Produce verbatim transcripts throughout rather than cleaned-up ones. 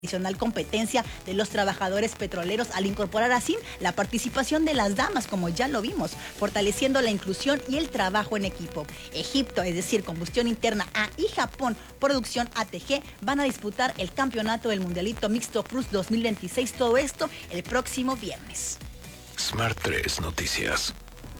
Adicional competencia de los trabajadores petroleros al incorporar así la participación de las damas, como ya lo vimos, fortaleciendo la inclusión y el trabajo en equipo. Egipto, es decir, Combustión Interna A, y Japón, Producción A T G, van a disputar el campeonato del Mundialito Mixto Cruz dos mil veintiséis, todo esto el próximo viernes. Smart tres Noticias.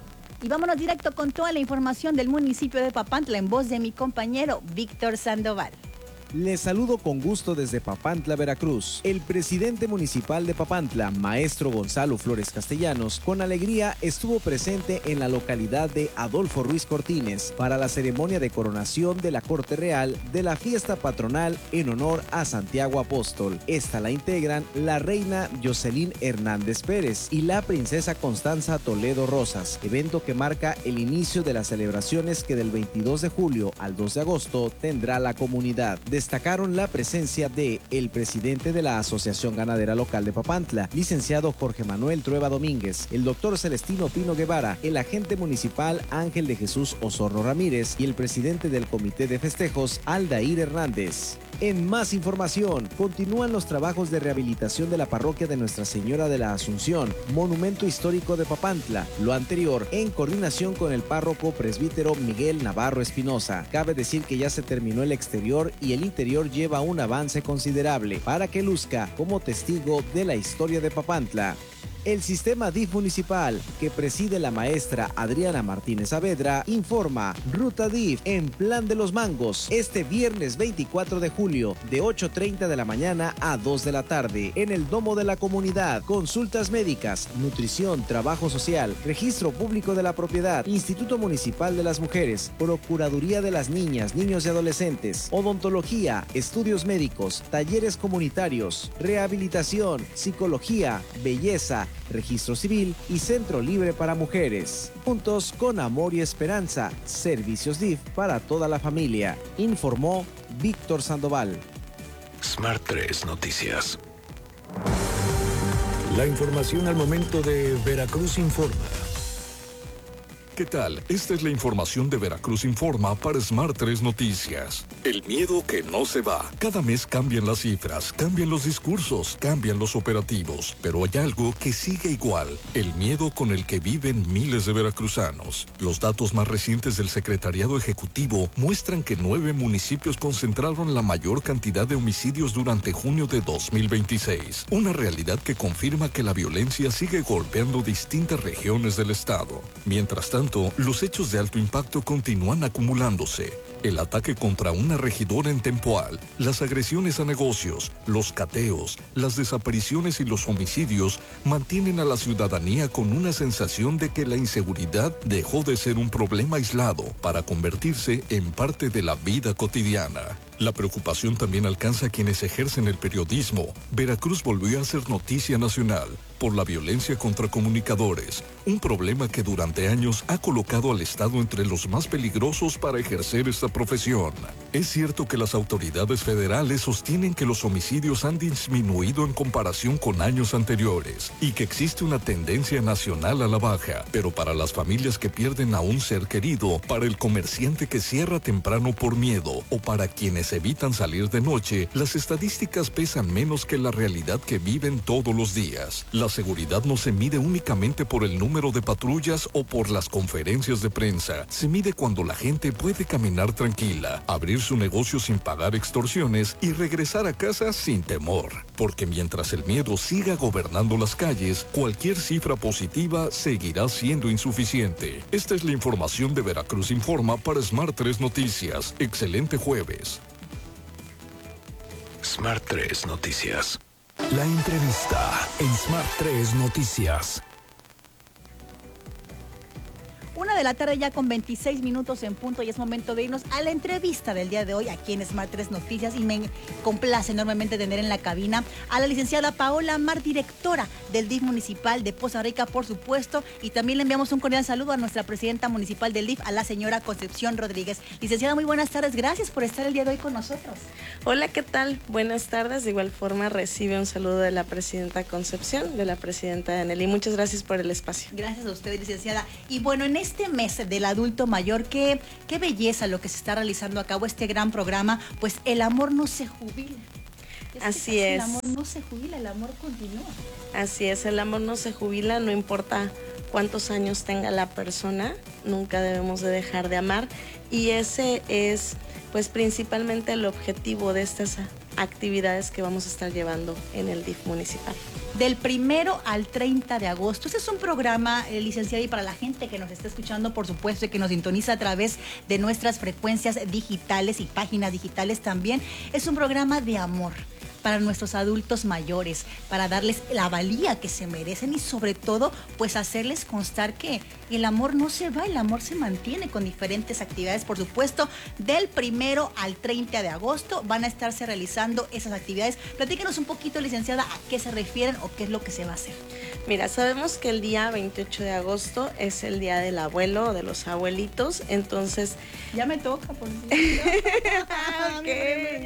Y vámonos directo con toda la información del municipio de Papantla en voz de mi compañero Víctor Sandoval. Les saludo con gusto desde Papantla, Veracruz. El presidente municipal de Papantla, maestro Gonzalo Flores Castellanos, con alegría estuvo presente en la localidad de Adolfo Ruiz Cortines para la ceremonia de coronación de la Corte Real de la fiesta patronal en honor a Santiago Apóstol. Esta la integran la reina Jocelyn Hernández Pérez y la princesa Constanza Toledo Rosas, evento que marca el inicio de las celebraciones que del veintidós de julio al dos de agosto tendrá la comunidad. Destacaron la presencia de el presidente de la Asociación Ganadera Local de Papantla, licenciado Jorge Manuel Trueba Domínguez, el doctor Celestino Pino Guevara, el agente municipal Ángel de Jesús Osorno Ramírez y el presidente del Comité de Festejos, Aldair Hernández. En más información, continúan los trabajos de rehabilitación de la parroquia de Nuestra Señora de la Asunción, monumento histórico de Papantla, lo anterior en coordinación con el párroco presbítero Miguel Navarro Espinosa. Cabe decir que ya se terminó el exterior y el interior lleva un avance considerable para que luzca como testigo de la historia de Papantla. El sistema D I F municipal, que preside la maestra Adriana Martínez Saavedra, informa Ruta D I F en Plan de los Mangos, este viernes veinticuatro de julio, de ocho treinta de la mañana a dos de la tarde, en el Domo de la Comunidad. Consultas médicas, nutrición, trabajo social, registro público de la propiedad, Instituto Municipal de las Mujeres, Procuraduría de las Niñas, Niños y Adolescentes, odontología, estudios médicos, talleres comunitarios, rehabilitación, psicología, belleza, registro civil y centro libre para mujeres. Juntos con amor y esperanza, servicios D I F para toda la familia, informó Víctor Sandoval. Smart tres Noticias. La información al momento de Veracruz Informa. ¿Qué tal? Esta es la información de Veracruz Informa para Smart tres Noticias. El miedo que no se va. Cada mes cambian las cifras, cambian los discursos, cambian los operativos, pero hay algo que sigue igual: el miedo con el que viven miles de veracruzanos. Los datos más recientes del Secretariado Ejecutivo muestran que nueve municipios concentraron la mayor cantidad de homicidios durante junio de dos mil veintiséis. Una realidad que confirma que la violencia sigue golpeando distintas regiones del estado. Mientras tanto, los hechos de alto impacto continúan acumulándose. El ataque contra una regidora en Tempoal, las agresiones a negocios, los cateos, las desapariciones y los homicidios mantienen a la ciudadanía con una sensación de que la inseguridad dejó de ser un problema aislado para convertirse en parte de la vida cotidiana. La preocupación también alcanza a quienes ejercen el periodismo. Veracruz volvió a ser noticia nacional por la violencia contra comunicadores, un problema que durante años ha colocado al Estado entre los más peligrosos para ejercer esta profesión. Es cierto que las autoridades federales sostienen que los homicidios han disminuido en comparación con años anteriores y que existe una tendencia nacional a la baja, pero para las familias que pierden a un ser querido, para el comerciante que cierra temprano por miedo o para quienes evitan salir de noche, las estadísticas pesan menos que la realidad que viven todos los días. La seguridad no se mide únicamente por el número de patrullas o por las conferencias de prensa. Se mide cuando la gente puede caminar tranquila, abrir su negocio sin pagar extorsiones y regresar a casa sin temor. Porque mientras el miedo siga gobernando las calles, cualquier cifra positiva seguirá siendo insuficiente. Esta es la información de Veracruz Informa para Smart tres Noticias. Excelente jueves. Smart tres Noticias. La entrevista en Smart tres Noticias. Una de la tarde ya con veintiséis minutos en punto y es momento de irnos a la entrevista del día de hoy aquí en Smart tres Noticias, y me complace enormemente tener en la cabina a la licenciada Paola Mar, directora del D I F municipal de Poza Rica, por supuesto, y también le enviamos un cordial saludo a nuestra presidenta municipal del D I F, a la señora Concepción Rodríguez. Licenciada, muy buenas tardes, gracias por estar el día de hoy con nosotros. Hola, ¿qué tal? Buenas tardes. De igual forma recibe un saludo de la presidenta Concepción, de la presidenta de Anelí. Muchas gracias por el espacio. Gracias a usted, licenciada. Y bueno, en este mes del adulto mayor, qué, qué belleza lo que se está realizando a cabo, este gran programa, pues el amor no se jubila. Es Así que es. El amor no se jubila, el amor continúa. Así es, el amor no se jubila, no importa cuántos años tenga la persona, nunca debemos de dejar de amar. Y ese es, pues, principalmente el objetivo de estas actividades que vamos a estar llevando en el D I F municipal. Del primero al treinta de agosto. Este es un programa, eh, licenciada, y para la gente que nos está escuchando, por supuesto, y que nos sintoniza a través de nuestras frecuencias digitales y páginas digitales también, es un programa de amor para nuestros adultos mayores, para darles la valía que se merecen y sobre todo, pues hacerles constar que el amor no se va, el amor se mantiene con diferentes actividades. Por supuesto, del primero al treinta de agosto van a estarse realizando esas actividades. Platíquenos un poquito, licenciada, a qué se refieren o qué es lo que se va a hacer. Mira, sabemos que el día veintiocho de agosto es el día del abuelo, de los abuelitos, entonces... Ya me toca, por cierto. Okay.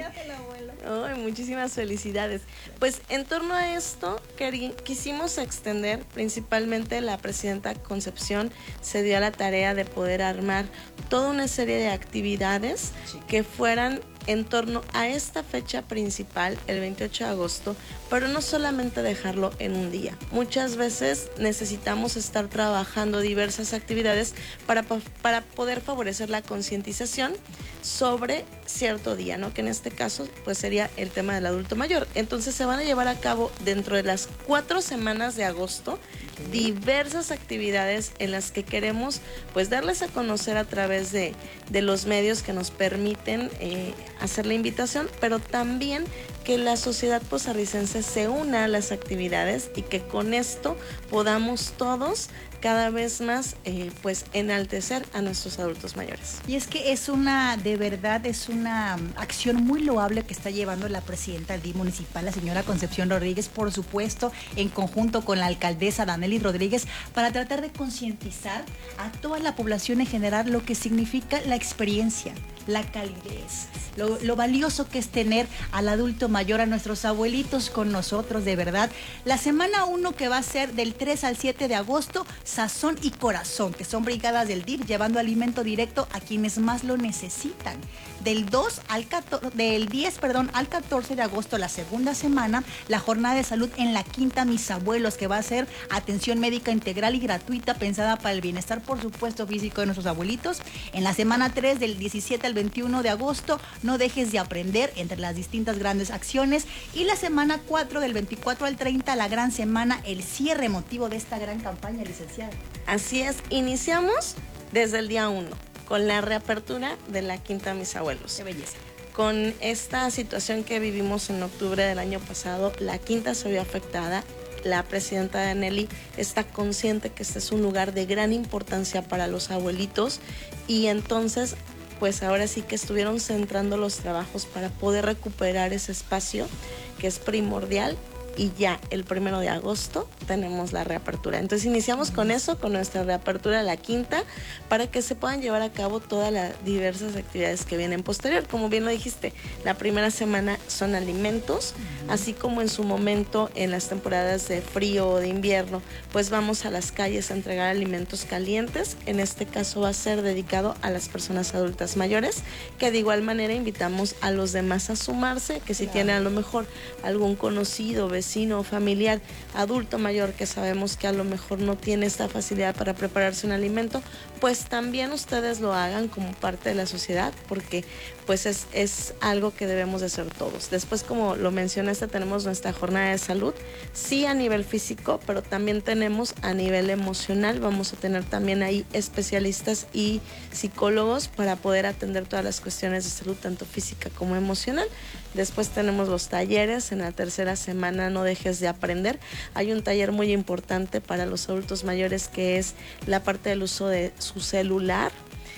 Ay, muchísimas felicidades. Pues en torno a esto queri- quisimos extender, principalmente la presidenta Concepción se dio a la tarea de poder armar toda una serie de actividades sí. que fueran en torno a esta fecha principal, el veintiocho de agosto, pero no solamente dejarlo en un día. Muchas veces necesitamos estar trabajando diversas actividades para, para poder favorecer la concientización sobre cierto día, ¿no? Que en este caso pues sería el tema del adulto mayor. Entonces se van a llevar a cabo dentro de las cuatro semanas de agosto diversas actividades en las que queremos pues darles a conocer a través de, de los medios que nos permiten eh, hacer la invitación, pero también que la sociedad posarricense se una a las actividades y que con esto podamos todos cada vez más eh, pues enaltecer a nuestros adultos mayores. Y es que es una, de verdad, es una acción muy loable que está llevando la presidenta del D I F municipal, la señora Concepción Rodríguez, por supuesto, en conjunto con la alcaldesa Danely Rodríguez, para tratar de concientizar a toda la población en general lo que significa la experiencia, la calidez, lo, lo valioso que es tener al adulto mayor, a nuestros abuelitos con nosotros, de verdad. La semana uno, que va a ser del tres al siete de agosto, Sazón y Corazón, que son brigadas del D I F llevando alimento directo a quienes más lo necesitan. Del dos al catorce, del diez, perdón, al catorce de agosto, la segunda semana, la jornada de salud en la Quinta Mis Abuelos, que va a ser atención médica integral y gratuita, pensada para el bienestar, por supuesto, físico de nuestros abuelitos. En la semana tres, del diecisiete al veintiuno de agosto, No Dejes de Aprender, entre las distintas grandes acciones. Y la semana cuatro, del veinticuatro al treinta, la gran semana, el cierre emotivo de esta gran campaña, licenciada. Así es, iniciamos desde el día uno, con la reapertura de la Quinta Mis Abuelos. Qué belleza. Con esta situación que vivimos en octubre del año pasado, la Quinta se vio afectada. La presidenta Danely está consciente que este es un lugar de gran importancia para los abuelitos y entonces pues ahora sí que estuvieron centrando los trabajos para poder recuperar ese espacio que es primordial. Y ya el primero de agosto tenemos la reapertura. Entonces iniciamos con eso, con nuestra reapertura de la Quinta, para que se puedan llevar a cabo todas las diversas actividades que vienen posterior. Como bien lo dijiste, la primera semana son alimentos, así como en su momento en las temporadas de frío o de invierno, pues vamos a las calles a entregar alimentos calientes. En este caso va a ser dedicado a las personas adultas mayores, que de igual manera invitamos a los demás a sumarse, que si claro. tienen a lo mejor algún conocido, vecino, vecino o familiar adulto mayor que sabemos que a lo mejor no tiene esta facilidad para prepararse un alimento, pues también ustedes lo hagan como parte de la sociedad, porque pues es, es algo que debemos de hacer todos. Después, como lo mencionaste, tenemos nuestra jornada de salud, sí a nivel físico, pero también tenemos a nivel emocional. Vamos a tener también ahí especialistas y psicólogos para poder atender todas las cuestiones de salud, tanto física como emocional. Después tenemos los talleres. En la tercera semana, No Dejes de Aprender. Hay un taller muy importante para los adultos mayores que es la parte del uso de su celular.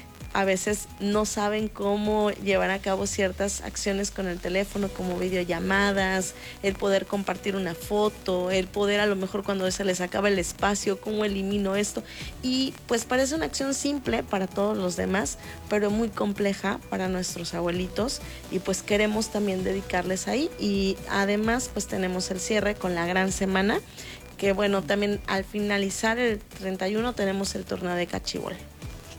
A veces no saben cómo llevar a cabo ciertas acciones con el teléfono, como videollamadas, el poder compartir una foto, el poder a lo mejor cuando se les acaba el espacio, cómo elimino esto. Y pues parece una acción simple para todos los demás, pero muy compleja para nuestros abuelitos, y pues queremos también dedicarles ahí. Y además pues tenemos el cierre con la gran semana, que bueno, también al finalizar el treinta y uno tenemos el torneo de cachibol.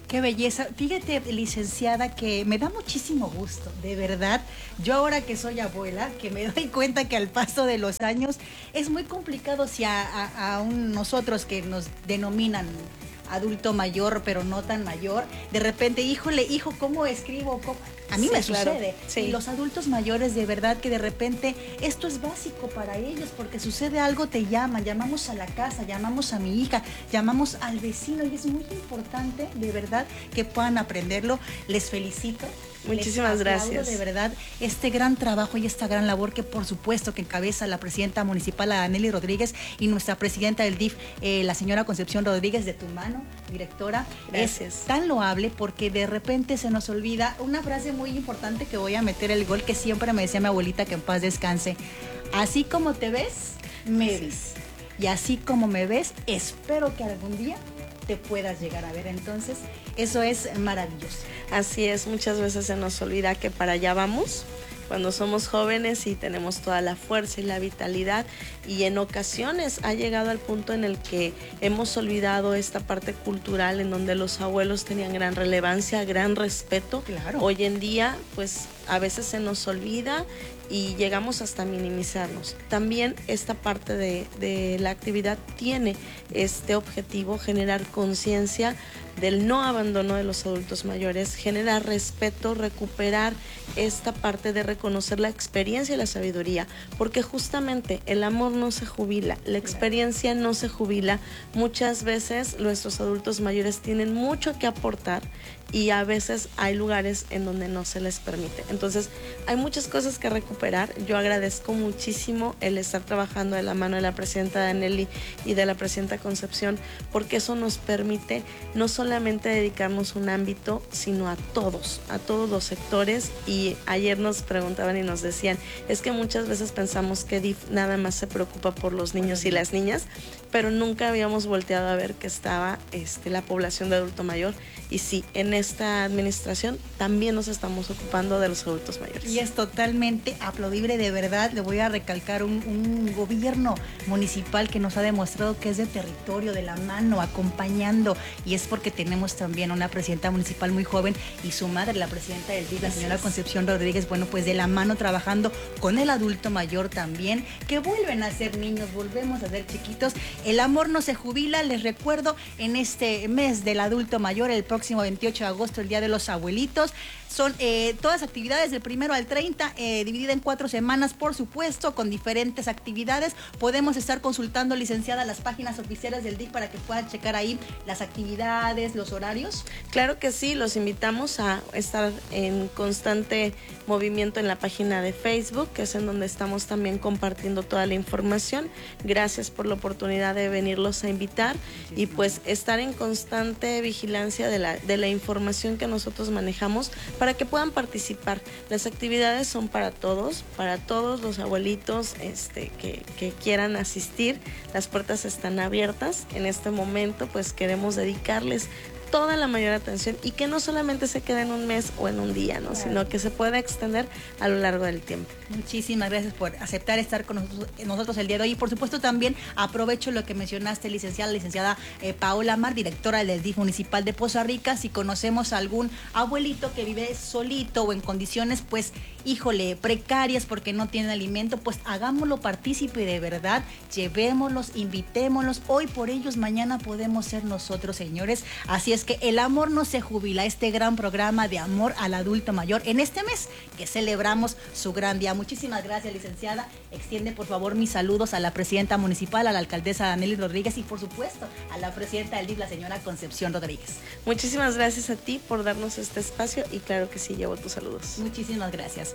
Qué belleza. Fíjate, licenciada, que me da muchísimo gusto, de verdad. Yo ahora que soy abuela, que me doy cuenta que al paso de los años es muy complicado si a, a, a un, nosotros que nos denominan adulto mayor, pero no tan mayor, de repente, híjole, hijo, ¿cómo escribo? ¿Cómo? A mí Sí, me claro. sucede. Sí. Y los adultos mayores, de verdad que de repente esto es básico para ellos, porque sucede algo, te llaman, llamamos a la casa, llamamos a mi hija, llamamos al vecino, y es muy importante, de verdad, que puedan aprenderlo. Les felicito. Muchísimas Les aplaudo, gracias. de verdad, este gran trabajo y esta gran labor que por supuesto que encabeza la presidenta municipal, Anely Rodríguez, y nuestra presidenta del D I F, eh, la señora Concepción Rodríguez, de tu mano, directora. Gracias. Es tan loable porque de repente se nos olvida una frase muy importante que voy a meter el gol, que siempre me decía mi abuelita, que en paz descanse. Así como te ves, me ves. Y así como me ves, espero que algún día te puedas llegar a ver. Entonces, eso es maravilloso. Así es, muchas veces se nos olvida que para allá vamos cuando somos jóvenes y tenemos toda la fuerza y la vitalidad, y en ocasiones ha llegado al punto en el que hemos olvidado esta parte cultural en donde los abuelos tenían gran relevancia, gran respeto. Claro. Hoy en día, pues a veces se nos olvida y llegamos hasta minimizarnos. También esta parte de, de la actividad tiene este objetivo: generar conciencia del no abandono de los adultos mayores, generar respeto, recuperar esta parte de reconocer la experiencia y la sabiduría, porque justamente el amor no se jubila, la experiencia no se jubila. Muchas veces nuestros adultos mayores tienen mucho que aportar y a veces hay lugares en donde no se les permite. Entonces, hay muchas cosas que recuperar. Yo agradezco muchísimo el estar trabajando de la mano de la presidenta Anely y de la presidenta Concepción, porque eso nos permite no solamente dedicarnos un ámbito, sino a todos, a todos los sectores. Y ayer nos preguntaban y nos decían, es que muchas veces pensamos que D I F nada más se preocupa por los niños y las niñas, pero nunca habíamos volteado a ver que estaba este, la población de adulto mayor. Y sí, en esta administración también nos estamos ocupando de los adultos mayores. Y es totalmente aplaudible, de verdad. Le voy a recalcar un, un gobierno municipal que nos ha demostrado que es de territorio, de la mano, acompañando, y es porque tenemos también una presidenta municipal muy joven y su madre, la presidenta del D I F, la señora Concepción Rodríguez, bueno, pues de la mano trabajando con el adulto mayor también, que vuelven a ser niños, volvemos a ser chiquitos. El amor no se jubila, les recuerdo, en este mes del adulto mayor, el próximo veintiocho de agosto, el Día de los Abuelitos. Son eh, todas actividades del primero al treinta, eh, dividida en cuatro semanas, por supuesto, con diferentes actividades. Podemos estar consultando, licenciada, las páginas oficiales del D I F para que puedan checar ahí las actividades, los horarios. Claro que sí, los invitamos a estar en constante movimiento en la página de Facebook, que es en donde estamos también compartiendo toda la información. Gracias por la oportunidad de venirlos a invitar y pues estar en constante vigilancia de la, de la información que nosotros manejamos, para que puedan participar. Las actividades son para todos, para todos los abuelitos este, que, que quieran asistir. Las puertas están abiertas. En este momento pues queremos dedicarles toda la mayor atención y que no solamente se quede en un mes o en un día, ¿no? Sino que se pueda extender a lo largo del tiempo. Muchísimas gracias por aceptar estar con nosotros, nosotros el día de hoy. Y por supuesto también aprovecho lo que mencionaste, licenciada, licenciada eh, Paola Mar, directora del D I F municipal de Poza Rica. Si conocemos a algún abuelito que vive solito o en condiciones, pues, híjole, precarias porque no tiene alimento, pues hagámoslo partícipe de verdad, llevémoslos, invitémoslos. Hoy por ellos, mañana podemos ser nosotros, señores. Así es que el amor no se jubila, este gran programa de amor al adulto mayor en este mes que celebramos su gran día. Muchísimas gracias, licenciada. Extiende por favor mis saludos a la presidenta municipal, a la alcaldesa Anely Rodríguez y por supuesto a la presidenta del D I F, la señora Concepción Rodríguez. Muchísimas gracias a ti por darnos este espacio y claro que sí, llevo tus saludos. Muchísimas gracias.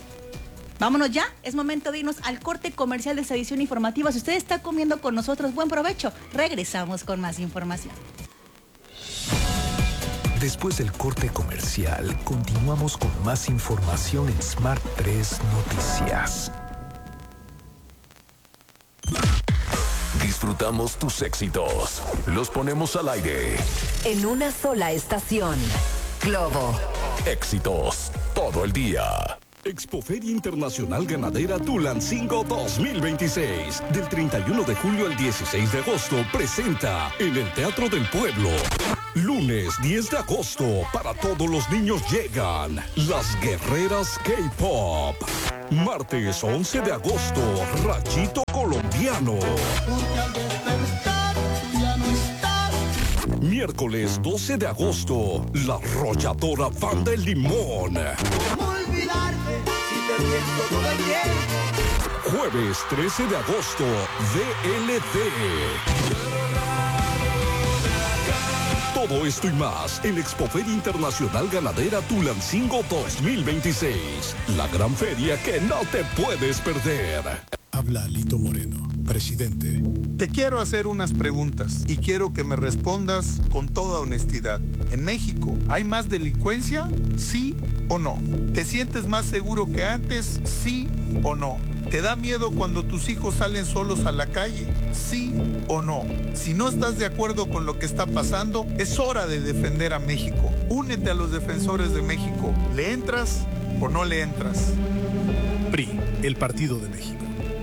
Vámonos ya, es momento de irnos al corte comercial de esta edición informativa. Si usted está comiendo con nosotros, buen provecho. Regresamos con más información. Después del corte comercial, continuamos con más información en Smart tres Noticias. Disfrutamos tus éxitos. Los ponemos al aire. En una sola estación. Globo. Éxitos todo el día. Expoferia Internacional Ganadera Tulancingo dos mil veintiséis. Del treinta y uno de julio al dieciséis de agosto presenta en el Teatro del Pueblo Lunes diez de agosto, para todos los niños llegan las guerreras K-Pop. Martes once de agosto, Rayito Colombiano. Miércoles doce de agosto, la arrolladora Banda El Limón. Jueves trece de agosto, D L D. Todo esto y más en Expoferia Internacional Ganadera Tulancingo dos mil veintiséis. La gran feria que no te puedes perder. Habla Lito Moreno, presidente. Te quiero hacer unas preguntas y quiero que me respondas con toda honestidad. ¿En México hay más delincuencia? ¿Sí o no? ¿Te sientes más seguro que antes? ¿Sí o no? ¿Te da miedo cuando tus hijos salen solos a la calle? ¿Sí o no? Si no estás de acuerdo con lo que está pasando, es hora de defender a México. Únete a los defensores de México. ¿Le entras o no le entras? P R I, el Partido de México.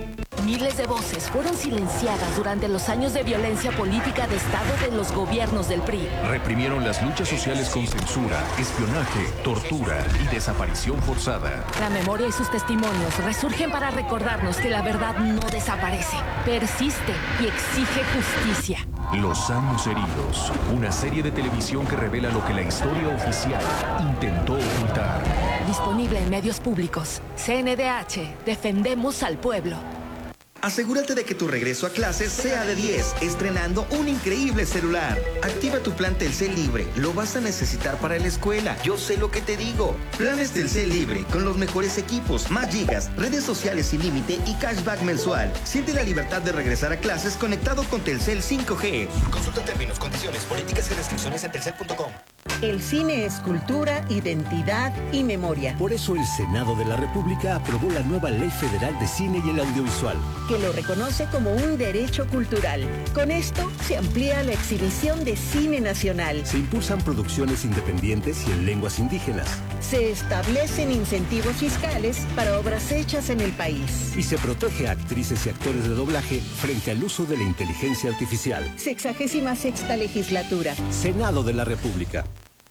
Miles de voces fueron silenciadas durante los años de violencia política de Estado de los gobiernos del P R I. Reprimieron las luchas sociales con censura, espionaje, tortura y desaparición forzada. La memoria y sus testimonios resurgen para recordarnos que la verdad no desaparece, persiste y exige justicia. Los años heridos, una serie de televisión que revela lo que la historia oficial intentó ocultar. Disponible en medios públicos. C N D H, defendemos al pueblo. Asegúrate de que tu regreso a clases sea de diez, estrenando un increíble celular. Activa tu plan Telcel Libre, lo vas a necesitar para la escuela. Yo sé lo que te digo. Planes Telcel Libre, con los mejores equipos, más gigas, redes sociales sin límite y cashback mensual. Siente la libertad de regresar a clases conectado con Telcel cinco G. Consulta términos, condiciones, políticas y restricciones en telcel punto com. El cine es cultura, identidad y memoria. Por eso el Senado de la República aprobó la nueva Ley Federal de Cine y el Audiovisual, que lo reconoce como un derecho cultural. Con esto se amplía la exhibición de cine nacional. Se impulsan producciones independientes y en lenguas indígenas. Se establecen incentivos fiscales para obras hechas en el país. Y se protege a actrices y actores de doblaje frente al uso de la inteligencia artificial. Sexagésima sexta legislatura. Senado de la República.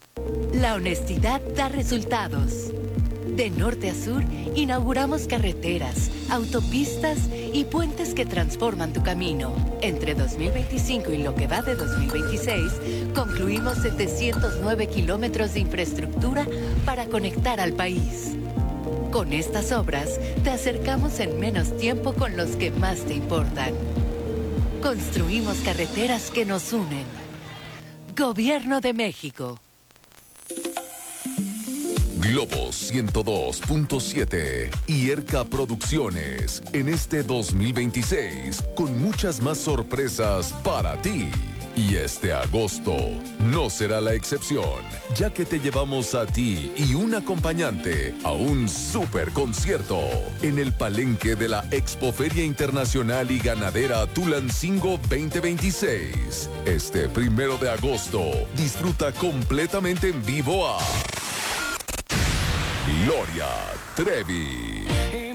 La honestidad da resultados. De norte a sur, inauguramos carreteras, autopistas y puentes que transforman tu camino. Entre dos mil veinticinco y lo que va de dos mil veintiséis, concluimos setecientos nueve kilómetros de infraestructura para conectar al país. Con estas obras, te acercamos en menos tiempo con los que más te importan. Construimos carreteras que nos unen. Gobierno de México. Globo ciento dos punto siete y Erca Producciones en este dos mil veintiséis con muchas más sorpresas para ti. Y este agosto no será la excepción, ya que te llevamos a ti y un acompañante a un super concierto en el palenque de la Expoferia Internacional y Ganadera Tulancingo veinte veintiséis. Este primero de agosto, disfruta completamente en vivo a Gloria Trevi.